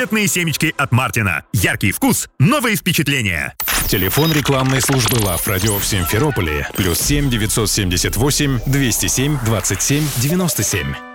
Раритетные семечки от Мартина. Яркий вкус, новые впечатления. Телефон рекламной службы Love Radio в Симферополе. +7 978 207 27 97.